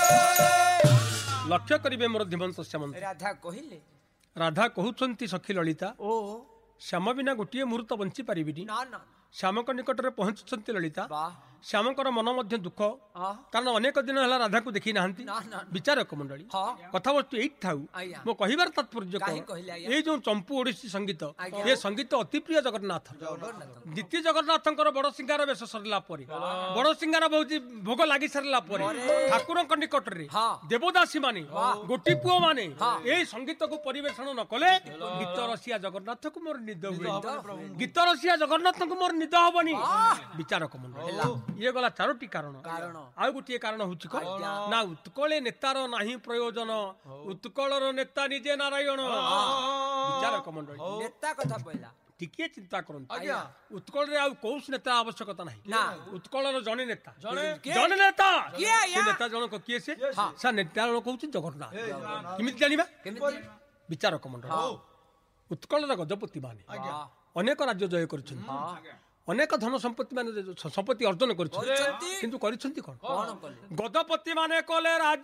लक्ष्य करिवे मोर धीमंत श्यामंत राधा कहिले राधा कहउछंती सखी ललिता ओ श्याम बिना गोटे मुहूर्त बंची पारिबिनी ना ना श्यामक निकटरे पहुंचुछंती ललिता वाह श्यामकर मन मध्य दुख हाँ कारण अनेक दिन है राधा को देखी ना ना ना विचारक मंडली हाँ कथा वस्तु एट था आज्ञा। मो कहिबार तात्पर्य काहे कहले आज्ञा? ये जो चंपू ओडिसी संगीत आज्ञा। ये संगीत अति प्रिय जगन्नाथ जगन्नाथ द्वितीय जगन्नाथंकर बड़ सिंगार बेश सरला परे बड़ सिंगार बहुत भोग लागि सरला परे ठाकुरक निकट रे हाँ। देवदासी माने गोटी पुओ माने हाँ। ए संगीत को परिवेषण न कले गीत रसिया जगन्नाथ को मोर निद हुए गीत रसिया जगन्नाथ को मोर निद हबनी विचारक मंडल ये गला चारोटी कारण कारण आउ गोटे कारण होची को ना उत्कले नेतार नाही प्रयोजन उत्कलर नेता निजे नारायण विचारक मंडल नेता कथा पहिला टिके चिंता करन आज्ञा। उत्कल रे आउ कौस नेता आवश्यकता नाही ना। उत्कलर जने नेता किए? जने नेता किए आज्ञा? से नेता जन को किए से सा नेता जन कहउछि जगन्नाथ किमित जानिबा केमिति विचारक मंडल उत्कलर गजपति माने वाह अनेक राज्य जय करछन अनेक धन संपत्ति माने संपत्ति अर्जन करछन କରିଛନ୍ତି। किंतु करछन्ति कोन कौन कले गजपति माने कले राज्य